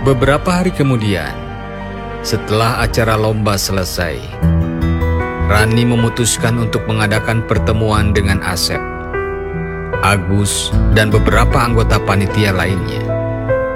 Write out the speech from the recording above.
Beberapa hari kemudian, setelah acara lomba selesai, Rani memutuskan untuk mengadakan pertemuan dengan Asep, Agus, dan beberapa anggota panitia lainnya.